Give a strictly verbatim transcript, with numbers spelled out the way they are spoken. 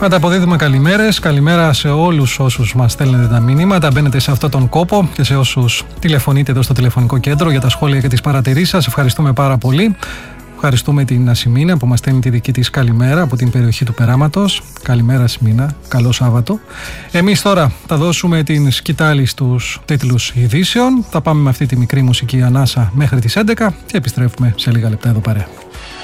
Μεταποδίδουμε καλημέρες. Καλημέρα σε όλους όσους μας στέλνετε τα μηνύματα. Μπαίνετε σε αυτόν τον κόπο και σε όσους τηλεφωνείτε εδώ στο τηλεφωνικό κέντρο για τα σχόλια και τις παρατηρήσεις σας. Ευχαριστούμε πάρα πολύ. Ευχαριστούμε την Ασημίνα που μας στέλνει τη δική της καλημέρα από την περιοχή του Περάματος. Καλημέρα Ασημίνα, καλό Σάββατο. Εμείς τώρα θα δώσουμε την σκητάλη στους τίτλους ειδήσεων. Θα πάμε με αυτή τη μικρή μουσική ανάσα μέχρι τις έντεκα και επιστρέφουμε σε λίγα λεπτά εδώ παρέα.